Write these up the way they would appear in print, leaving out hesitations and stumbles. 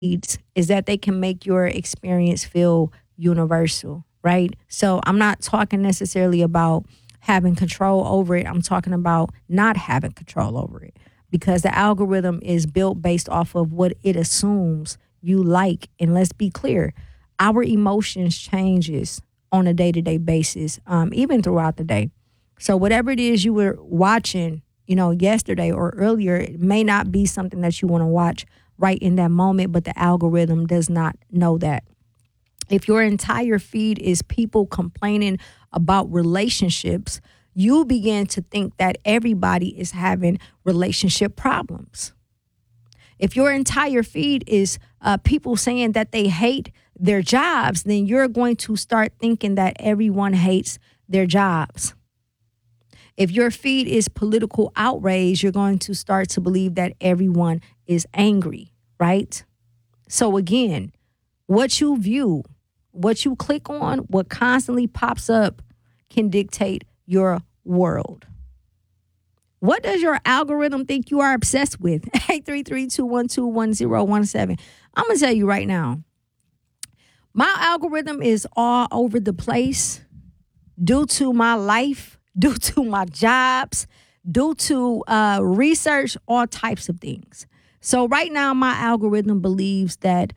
is that they can make your experience feel universal, right? So I'm not talking necessarily about having control over it. I'm talking about not having control over it because the algorithm is built based off of what it assumes you like. And let's be clear, our emotions changes on a day-to-day basis, even throughout the day. So whatever it is you were watching, yesterday or earlier, it may not be something that you want to watch right in that moment, but the algorithm does not know that. If your entire feed is people complaining about relationships, you begin to think that everybody is having relationship problems. If your entire feed is people saying that they hate their jobs, then you're going to start thinking that everyone hates their jobs. If your feed is political outrage, you're going to start to believe that everyone is angry, right? So again, what you view, what you click on, what constantly pops up can dictate your world. What does your algorithm think you are obsessed with? 833-212-1017. I'm going to tell you right now. My algorithm is all over the place due to my life, due to my jobs, due to research, all types of things. So right now, my algorithm believes that,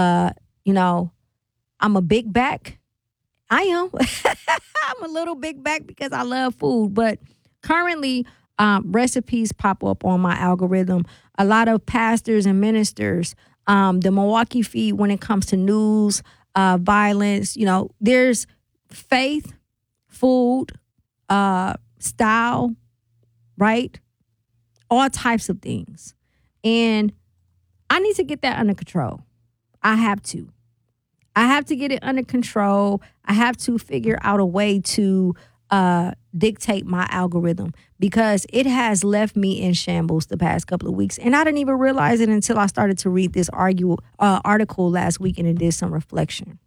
I'm a big back. I am. I'm a little big back because I love food. But currently, recipes pop up on my algorithm. A lot of pastors and ministers, the Milwaukee feed when it comes to news, violence, there's faith, food, style, right? All types of things. And I need to get that under control. I have to. I have to get it under control. I have to figure out a way to dictate my algorithm because it has left me in shambles the past couple of weeks. And I didn't even realize it until I started to read this article last week and it did some reflection.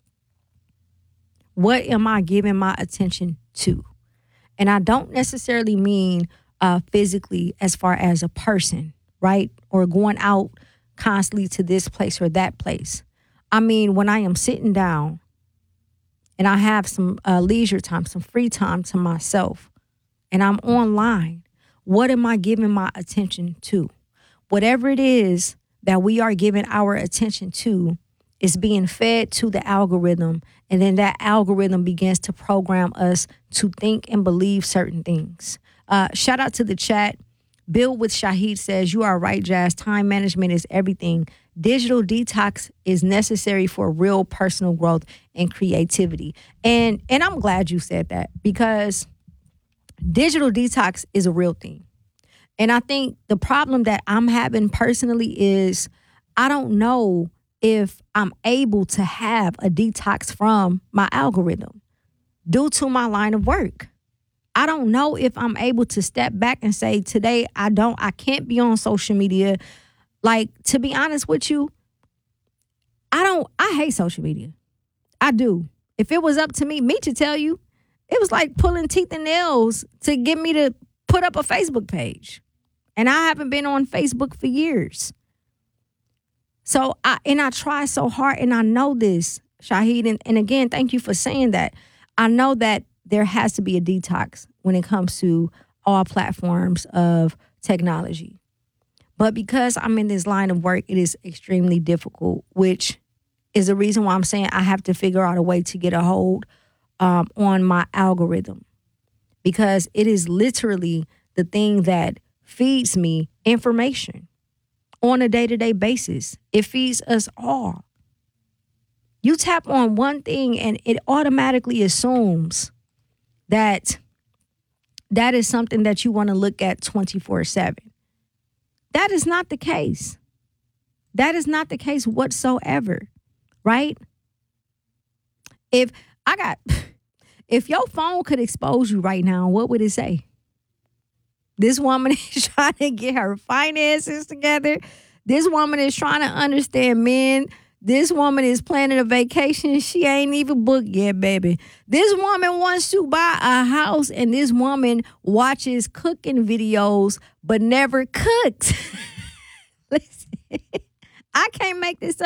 What am I giving my attention to? And I don't necessarily mean physically as far as a person, right? Or going out constantly to this place or that place. I mean, when I am sitting down and I have some leisure time, some free time to myself, and I'm online, what am I giving my attention to? Whatever it is that we are giving our attention to is being fed to the algorithm, and then that algorithm begins to program us to think and believe certain things. Shout out to the chat. Bill with Shahid says, you are right, Jazz. Time management is everything. Digital detox is necessary for real personal growth and creativity. And I'm glad you said that because digital detox is a real thing. And I think the problem that I'm having personally is I don't know if I'm able to have a detox from my algorithm due to my line of work. I don't know if I'm able to step back and say, today I can't be on social media. Like, to be honest with you, I hate social media. I do. If it was up to me to tell you, it was like pulling teeth and nails to get me to put up a Facebook page. And I haven't been on Facebook for years. So I try so hard, and I know this, Shahid, and again, thank you for saying that. I know that there has to be a detox when it comes to all platforms of technology. But because I'm in this line of work, it is extremely difficult, which is the reason why I'm saying I have to figure out a way to get a hold on my algorithm, because it is literally the thing that feeds me information on a day-to-day basis. It feeds us all. You tap on one thing and it automatically assumes that is something that you want to look at 24/7. That is not the case. That is not the case whatsoever, right? If your phone could expose you right now, what would it say? This woman is trying to get her finances together. This woman is trying to understand men. This woman is planning a vacation she ain't even booked yet, baby. This woman wants to buy a house, and this woman watches cooking videos but never cooks. Listen, I can't make this